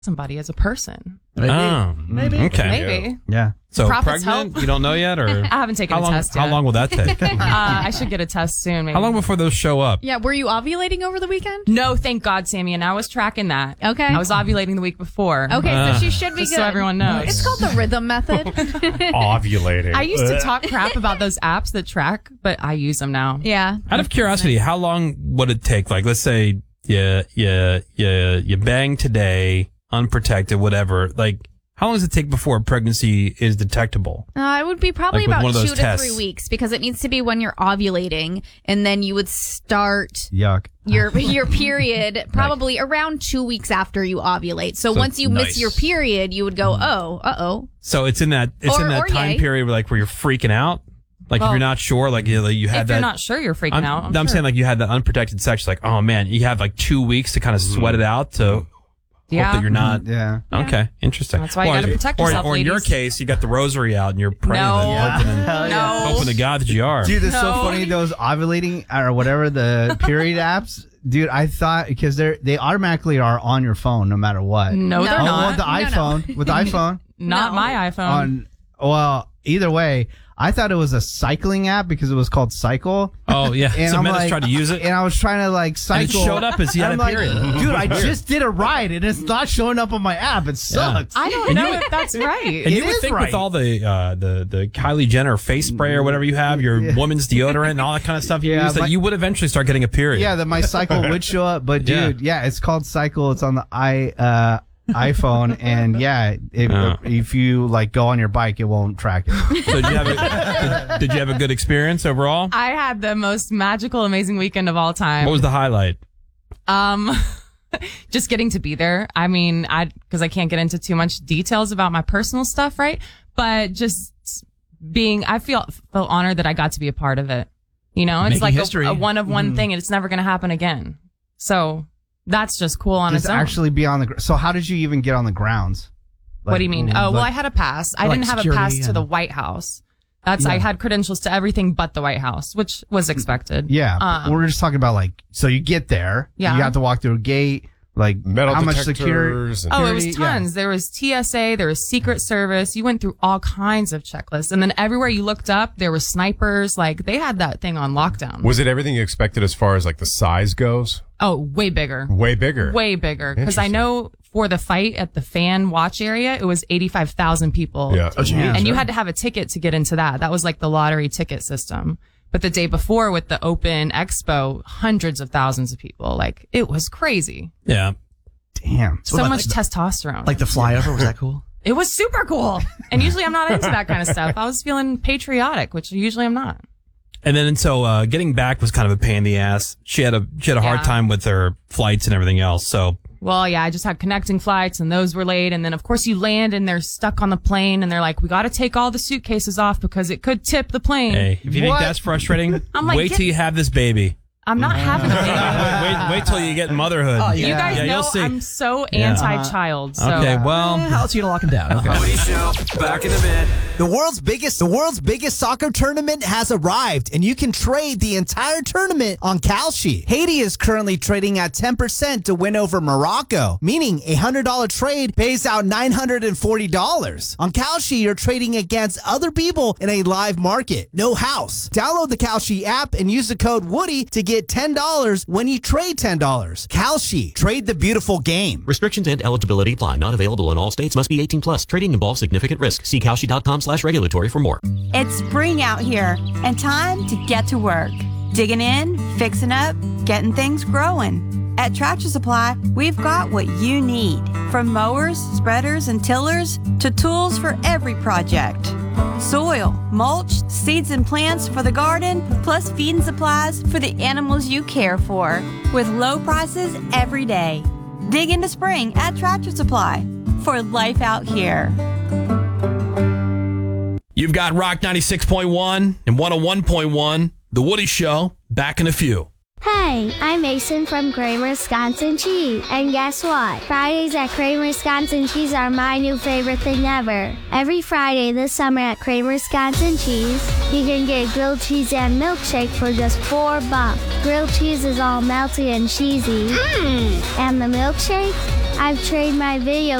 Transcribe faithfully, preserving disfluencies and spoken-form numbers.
somebody as a person. Maybe. Oh, maybe. Okay. Maybe. Yeah. So Prophets pregnant? help. You don't know yet, or I haven't taken how a long, test How yet. long will that take? uh, I should get a test soon. Maybe. How long before those show up? Yeah, were you ovulating over the weekend? No, thank God, Sammy. And I was tracking that. Okay. I was ovulating the week before. Okay, Uh, so she should be Just good. so everyone knows. It's called the rhythm method. Ovulating. I used to talk crap about those apps that track, but I use them now. Yeah. Out of curiosity, how long would it take? Like, let's say you you you you bang today, unprotected, whatever. Like, how long does it take before a pregnancy is detectable? Uh, it would be probably Like with about one of two those to tests. three weeks because it needs to be when you're ovulating, and then you would start Yuck. your your period probably around two weeks after you ovulate. So, So once you nice. miss your period, you would go, oh, uh oh. So it's in that it's Or- in that or time yay. period where like where you're freaking out. Like if Well, you're not sure, like you, like you had If that. you're not sure, you're freaking I'm, out. I'm, I'm sure. saying like you had that unprotected sex. Like, oh man, you have like two weeks to kind of sweat it out to yeah. hope that you're not. Yeah. Okay, interesting. That's why you Or- gotta protect or, yourself, Or in your ladies. case, you got the rosary out and you're praying No. and hoping, and, No. hoping to God that you are. Dude, it's so No. funny, those ovulating or whatever, the period apps. Dude, I thought because they're they automatically are on your phone no matter what. No, they're No. Oh, not. with the No, no. iPhone. With the iPhone. Not No. my iPhone. on well, either way, I thought it was a cycling app because it was called Cycle. Oh yeah, And so I'm Menace like, tried to use it. and I was trying to like And it cycle. showed up as he had I'm a like, period. dude, I just did a ride and it's not showing up on my app. It sucks. I don't know if that's right. And you It would is think right. with all the uh, the the Kylie Jenner face spray or whatever you have, your Yeah. woman's deodorant and all that kind of stuff you Yeah, use, that my- you would eventually start getting a period. Yeah, that my Cycle would show up, but Yeah. dude, yeah, it's called Cycle. It's on the i uh, iPhone, and yeah, it, Oh. if you like go on your bike, it won't track it. So did you have a, did, did you have a good experience overall? I had the most magical, amazing weekend of all time. What was the highlight? Um, just getting to be there. I mean, I because I can't get into too much details about my personal stuff, right? But just being, I feel feel honored that I got to be a part of it. You know, it's Making like history. a, a one of one thing, and it's never going to happen again. So that's just cool on Just its own. actually be on the. gr- So how did you even get on the grounds? What do you mean? Oh, well, like- I had a pass. I like didn't have a security pass to and- the White House. That's I Yeah. had credentials to everything but the White House, which was expected. Yeah, Um, we're just talking about like. So you get there. Yeah. You have to walk through a gate. Like Metal how much detectors security? and- Oh, it was Security, yeah. tons. There was T S A, there was Secret Service. You went through all kinds of checklists. And then everywhere you looked up, there were snipers. Like, they had that thing on lockdown. Was it everything you expected as far as like the size goes? Oh, way bigger. Way bigger. Way bigger. Because I Interesting. know for the fight at the fan watch area, it was eighty-five thousand people. Yeah. Oh, geez. And you had to have a ticket to get into that. That was like the lottery ticket system. But the day before with the open expo, hundreds of thousands of people. Like, it was crazy. Yeah. Damn. So about, much like, testosterone. Like the flyover, was that cool? It was super cool. And usually I'm not into that kind of stuff. I was feeling patriotic, which usually I'm not. And then, and so, uh, getting back was kind of a pain in the ass. She had a, she had a hard Yeah. time with her flights and everything else. So, Well, yeah, I just had connecting flights and those were late. And then, of course, you land and they're stuck on the plane and they're like, we got to take all the suitcases off because it could tip the plane. hey, if you What? think that's frustrating, I'm like, wait get- till you have this baby. I'm not having a baby. wait, wait, wait till you get motherhood. Oh, You yeah. guys Yeah, know you'll see. I'm so Yeah. anti-child. So. Okay, well, How else are you gonna lock him down? Okay. Woody Show, back in a bit. The world's biggest the world's biggest soccer tournament has arrived, and you can trade the entire tournament on Kalshi. Haiti is currently trading at ten percent to win over Morocco, meaning a one hundred dollars trade pays out nine hundred forty dollars. On Kalshi, you're trading against other people in a live market. No house. Download the Kalshi app and use the code Woody to get ten dollars when you trade ten dollars. Kalshi, trade the beautiful game. Restrictions and eligibility apply. Not available in all states. Must be eighteen plus. Trading involves significant risk. See Kalshi.com slash regulatory for more. It's spring out here and time to get to work. Digging in, fixing up, getting things growing. At Tractor Supply, we've got what you need. From mowers, spreaders, and tillers to tools for every project. Soil, mulch, seeds and plants for the garden, plus feeding supplies for the animals you care for. With low prices every day. Dig into spring at Tractor Supply for life out here. you've got Rock ninety-six point one and one oh one point one, The Woody Show, back in a few. Hey, I'm Mason from Kramer Wisconsin Cheese. And guess what? Fridays at Kramer Wisconsin Cheese are my new favorite thing ever. Every Friday this summer at Kramer Wisconsin Cheese, you can get grilled cheese and milkshake for just four bucks. Grilled cheese is all melty and cheesy. Mm. And the milkshake? I've traded my video